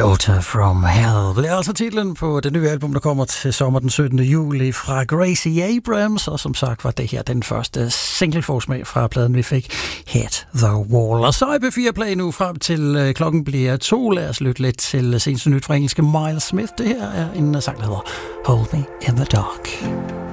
Daughter from Hell bliver altså titlen på det nye album, der kommer til sommer den 17. juli fra Gracie Abrams, og som sagt var det her den første singleforsmag fra pladen, vi fik, Hit the Wall. Og så er P4 Play nu frem til klokken bliver 2. Lad os lytte lidt til seneste nyt fra engelske Miles Smith. Det her er en sang, der hedder Hold Me in the Dark.